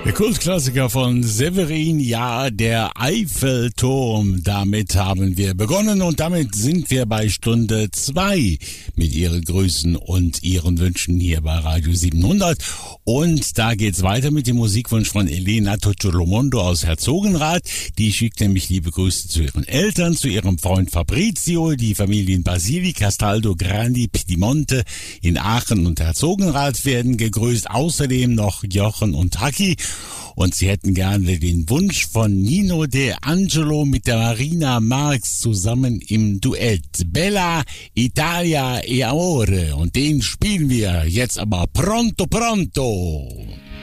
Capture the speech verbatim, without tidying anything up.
Der Kultklassiker von Severin, ja, der Eiffelturm. Damit haben wir begonnen und damit sind wir bei Stunde zwei mit Ihren Grüßen und Ihren Wünschen hier bei Radio siebenhundert. Und da geht's weiter mit dem Musikwunsch von Elena Tocciolomondo aus Herzogenrath. Die schickt nämlich liebe Grüße zu ihren Eltern, zu ihrem Freund Fabrizio, die Familien Basili, Castaldo, Grandi, Piedimonte in Aachen und Herzogenrath werden gegrüßt. Außerdem noch Jochen und Haki. Und sie hätten gerne den Wunsch von Nino De Angelo mit der Marina Marx zusammen im Duett. Bella Italia e Amore. Und den spielen wir jetzt aber pronto pronto.